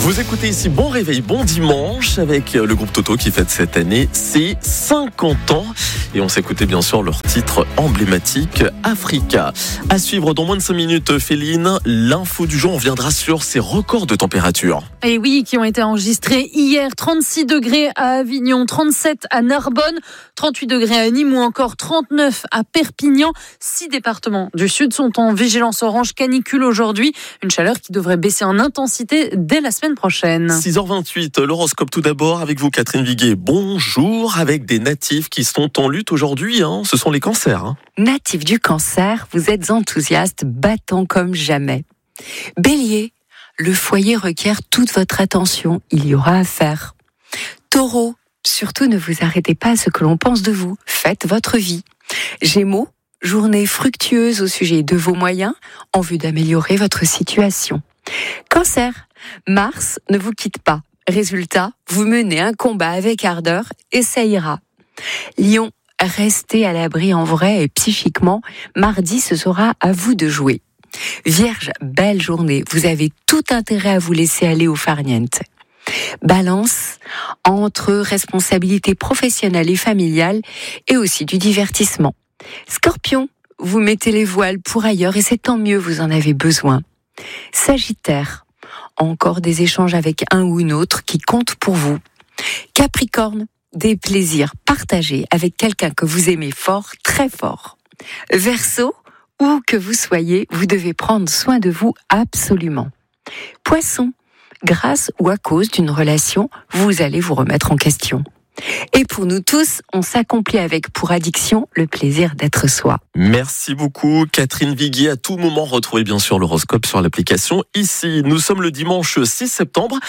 Vous écoutez ici Bon Réveil, bon dimanche avec le groupe Toto qui fête cette année ses 50 ans. Et on s'écoutait bien sûr leur titre emblématique Africa. À suivre dans moins de 5 minutes, Féline, l'info du jour, on viendra sur ces records de température. Et oui, qui ont été enregistrés hier. 36 degrés à Avignon, 37 à Narbonne, 38 degrés à Nîmes ou encore 39 à Perpignan. 6 départements du sud sont en vigilance orange canicule aujourd'hui. Une chaleur qui devrait baisser en intensité dès la semaine prochaine. 6h28, l'horoscope tout d'abord avec vous Catherine Viguet. Bonjour, avec des natifs qui sont en lutte aujourd'hui, ce sont les cancers. Natifs du cancer, vous êtes enthousiastes, battant comme jamais. Bélier, le foyer requiert toute votre attention, il y aura à faire. Taureau, surtout ne vous arrêtez pas à ce que l'on pense de vous, faites votre vie. Gémeaux, journée fructueuse au sujet de vos moyens en vue d'améliorer votre situation. Cancer, Mars ne vous quitte pas. Résultat, vous menez un combat avec ardeur et ça ira. Lion, restez à l'abri en vrai et psychiquement. Mardi, ce sera à vous de jouer. Vierge, belle journée. Vous avez tout intérêt à vous laisser aller au farniente. Balance, entre responsabilités professionnelles et familiales et aussi du divertissement. Scorpion, vous mettez les voiles pour ailleurs et c'est tant mieux, vous en avez besoin. Sagittaire, encore des échanges avec un ou une autre qui comptent pour vous. Capricorne, des plaisirs partagés avec quelqu'un que vous aimez fort, très fort. Verseau, où que vous soyez, vous devez prendre soin de vous absolument. Poisson, grâce ou à cause d'une relation, vous allez vous remettre en question. Et pour nous tous, on s'accomplit avec pour addiction le plaisir d'être soi. Merci beaucoup Catherine Viguier. À tout moment, retrouvez bien sûr l'horoscope sur l'application. Ici, nous sommes le dimanche 6 septembre,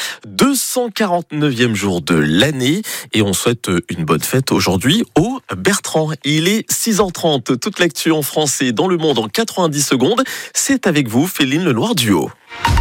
249e jour de l'année. Et on souhaite une bonne fête aujourd'hui au Bertrand. Il est 6h30. Toute l'actu en français dans le monde en 90 secondes. C'est avec vous, Féline Leloir-Duhaut.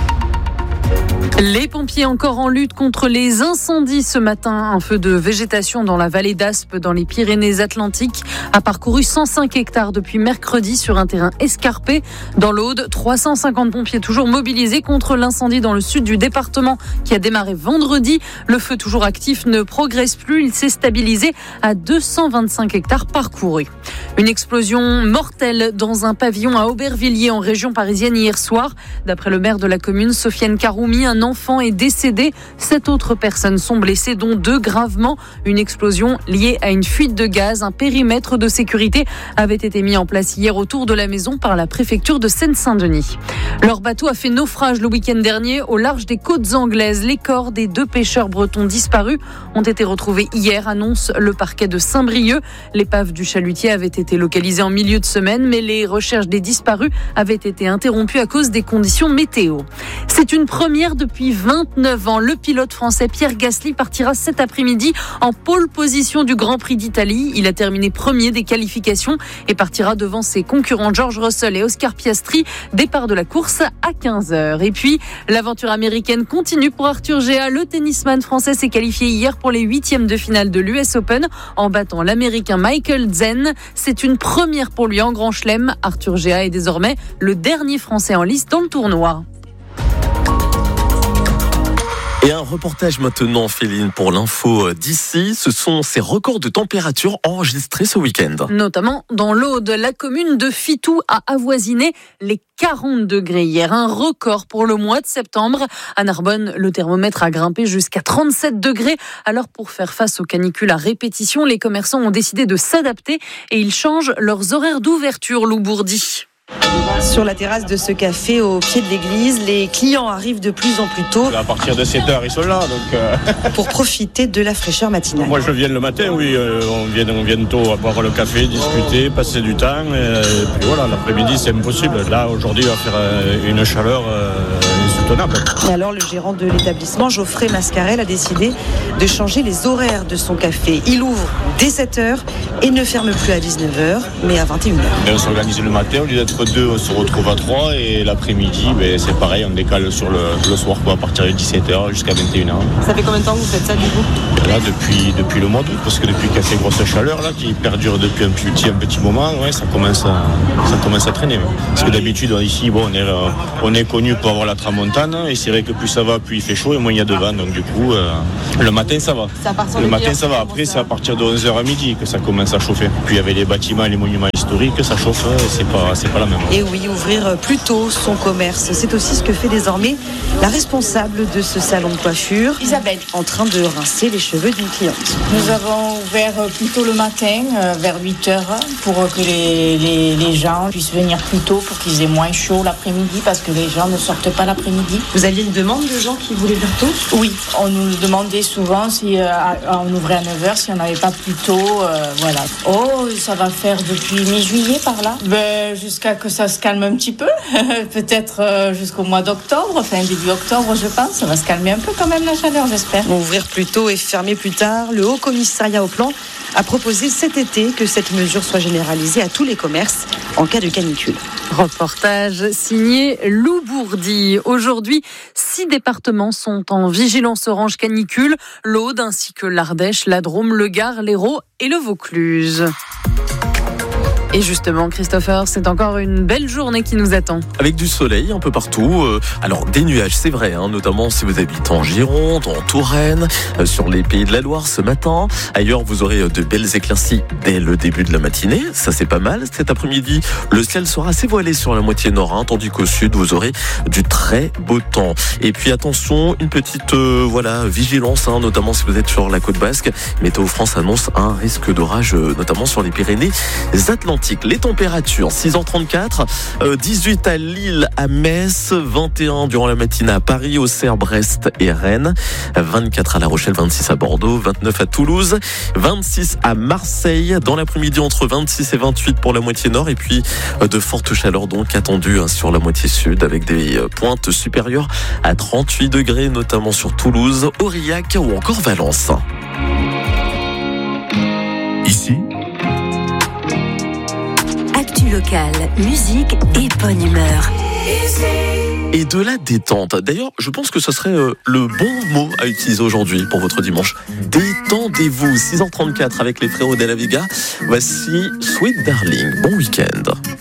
Les pompiers encore en lutte contre les incendies ce matin. Un feu de végétation dans la vallée d'Aspe, dans les Pyrénées-Atlantiques, a parcouru 105 hectares depuis mercredi sur un terrain escarpé. Dans l'Aude, 350 pompiers toujours mobilisés contre l'incendie dans le sud du département qui a démarré vendredi. Le feu toujours actif ne progresse plus. Il s'est stabilisé à 225 hectares parcourus. Une explosion mortelle dans un pavillon à Aubervilliers en région parisienne hier soir. D'après le maire de la commune, Sofiane Karoumi, un enfant est décédé. 7 autres personnes sont blessées, dont 2 gravement. Une explosion liée à une fuite de gaz. Un périmètre de sécurité avait été mis en place hier autour de la maison par la préfecture de Seine-Saint-Denis. Leur bateau a fait naufrage le week-end dernier au large des côtes anglaises. Les corps des 2 pêcheurs bretons disparus ont été retrouvés hier, annonce le parquet de Saint-Brieuc. L'épave du chalutier avait été localisée en milieu de semaine, mais les recherches des disparus avaient été interrompues à cause des conditions météo. C'est une première depuis 29 ans. Le pilote français Pierre Gasly partira cet après-midi en pole position du Grand Prix d'Italie. Il a terminé premier des qualifications et partira devant ses concurrents George Russell et Oscar Piastri. Départ de la course à 15h. Et puis, l'aventure américaine continue pour Arthur Géa. Le tennisman français s'est qualifié hier pour les 8e de finale de l'US Open en battant l'américain Michael Zen. C'est une première pour lui en Grand Chelem. Arthur Géa est désormais le dernier français en lice dans le tournoi. Et un reportage maintenant, Féline, pour l'info d'ici. Ce sont ces records de température enregistrés ce week-end. Notamment dans l'Aude, la commune de Fitou a avoisiné les 40 degrés hier. Un record pour le mois de septembre. À Narbonne, le thermomètre a grimpé jusqu'à 37 degrés. Alors pour faire face aux canicules à répétition, les commerçants ont décidé de s'adapter et ils changent leurs horaires d'ouverture, Lou Bourdi. Sur la terrasse de ce café au pied de l'église, les clients arrivent de plus en plus tôt. À partir de 7h, ils sont là. Pour profiter de la fraîcheur matinale. Moi, je viens le matin, oui. On vient tôt à boire le café, discuter, passer du temps. Et puis voilà, l'après-midi, c'est impossible. Là, aujourd'hui, il va faire une chaleur insoutenable. Et alors, le gérant de l'établissement, Geoffrey Mascarel, a décidé de changer les horaires de son café. Il ouvre dès 7h et ne ferme plus à 19h, mais à 21h. Et on s'organise le matin, au lieu d'être 2, on se retrouve à 3 et l'après-midi, c'est pareil, on décale sur le soir à partir de 17h jusqu'à 21h. Ça fait combien de temps que vous faites ça du coup ? Là, depuis le mois d'août, parce que depuis qu'il y a ces grosses chaleurs là, qui perdurent depuis un petit moment, ouais, ça commence à traîner. Ouais. Parce que d'habitude, ici, on est connu pour avoir la tramontane. montagne et c'est vrai que plus ça va, plus il fait chaud et moins il y a de vent. Donc du coup, le matin ça va. Le matin ça va. Après c'est à partir de 11h à midi que ça commence à chauffer. Puis avec les bâtiments et les monuments historiques, ça chauffe, c'est pas la même. Et oui, ouvrir plus tôt son commerce, c'est aussi ce que fait désormais la responsable de ce salon de coiffure, Isabelle, en train de rincer les cheveux d'une cliente. nous avons ouvert plus tôt le matin, vers 8h, pour que les gens puissent venir plus tôt pour qu'ils aient moins chaud l'après-midi, parce que les gens ne sortent pas l'après-midi. Vous aviez une demande de gens qui voulaient venir tôt ? Oui, on nous demandait souvent si on ouvrait à 9h, si on n'avait pas plus tôt, voilà. Oh, ça va faire depuis mi-juillet par là. Jusqu'à que ça se calme un petit peu, peut-être jusqu'au mois d'octobre, fin début octobre je pense, ça va se calmer un peu quand même la chaleur, j'espère. Ouvrir plus tôt et fermer plus tard, le Haut Commissariat au Plan a proposé cet été que cette mesure soit généralisée à tous les commerces en cas de canicule. Reportage signé Lou Bourdi. Aujourd'hui, 6 départements sont en vigilance orange canicule, l'Aude ainsi que l'Ardèche, la Drôme, le Gard, l'Hérault et le Vaucluse. Et justement, Christopher, c'est encore une belle journée qui nous attend. Avec du soleil un peu partout. Alors, des nuages, c'est vrai, notamment si vous habitez en Gironde, en Touraine, sur les Pays de la Loire ce matin. Ailleurs, vous aurez de belles éclaircies dès le début de la matinée. Ça, c'est pas mal. Cet après-midi, le ciel sera assez voilé sur la moitié nord, tandis qu'au sud, vous aurez du très beau temps. Et puis, attention, une petite vigilance, notamment si vous êtes sur la côte basque. Météo France annonce un risque d'orage, notamment sur les Pyrénées-Atlantiques. Les températures, 6h34, 18 à Lille, à Metz, 21 durant la matinée à Paris, Auxerre, Brest et Rennes, 24 à La Rochelle, 26 à Bordeaux, 29 à Toulouse, 26 à Marseille, dans l'après-midi entre 26 et 28 pour la moitié nord, et puis de fortes chaleurs donc attendues sur la moitié sud, avec des pointes supérieures à 38 degrés, notamment sur Toulouse, Aurillac ou encore Valence. Ici, Local, musique et bonne humeur. Et de la détente. D'ailleurs, je pense que ce serait le bon mot à utiliser aujourd'hui pour votre dimanche. Détendez-vous. 6h34 avec les frérots de la Vega. Voici Sweet Darling. Bon week-end.